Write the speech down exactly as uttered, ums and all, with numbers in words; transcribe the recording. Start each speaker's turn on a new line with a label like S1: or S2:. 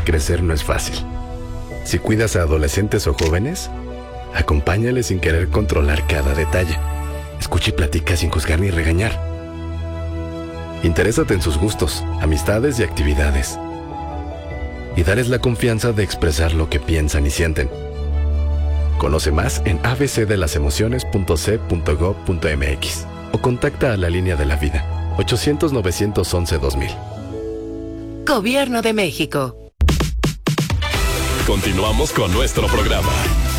S1: crecer no es fácil. Si cuidas a adolescentes o jóvenes, acompáñales sin querer controlar cada detalle. Escucha y platica sin juzgar ni regañar. Interésate en sus gustos, amistades y actividades. Y dales la confianza de expresar lo que piensan y sienten. Conoce más en a b c de las emociones punto c punto gob punto m x o contacta a la línea de la vida ochocientos, novecientos once, dos mil.
S2: Gobierno de México.
S3: Continuamos con nuestro programa.